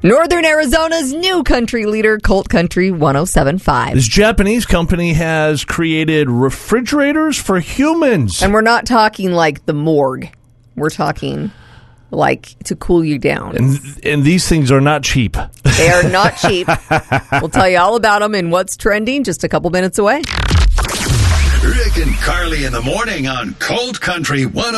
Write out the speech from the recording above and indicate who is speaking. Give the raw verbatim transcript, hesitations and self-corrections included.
Speaker 1: Northern Arizona's new country leader, Colt Country one oh seven point five.
Speaker 2: This Japanese company has created refrigerators for humans.
Speaker 1: And we're not talking like the morgue. We're talking like to cool you down.
Speaker 2: And, and these things are not cheap.
Speaker 1: They are not cheap. We'll tell you all about them and what's trending just a couple minutes away.
Speaker 3: Rick and Carly in the morning on Colt Country one oh seven point five.